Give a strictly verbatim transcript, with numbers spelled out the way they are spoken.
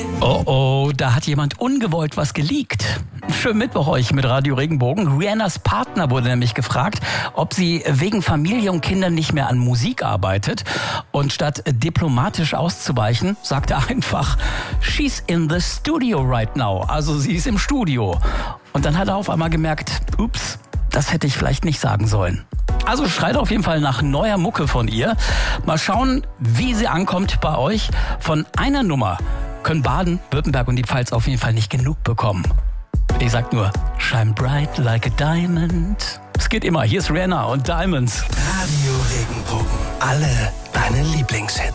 Oh oh, da hat jemand ungewollt was geleakt. Schönen Mittwoch euch mit Radio Regenbogen. Rihannas Partner wurde nämlich gefragt, ob sie wegen Familie und Kindern nicht mehr an Musik arbeitet. Und statt diplomatisch auszuweichen, sagte er einfach, she's in the studio right now. Also sie ist im Studio. Und dann hat er auf einmal gemerkt, ups, das hätte ich vielleicht nicht sagen sollen. Also schreit auf jeden Fall nach neuer Mucke von ihr. Mal schauen, wie sie ankommt bei euch. Von einer Nummer können Baden, Württemberg und die Pfalz auf jeden Fall nicht genug bekommen. Ich sag nur, shine bright like a diamond. Es geht immer. Hier ist Rihanna und Diamonds. Radio Regenbogen. Alle deine Lieblingshits.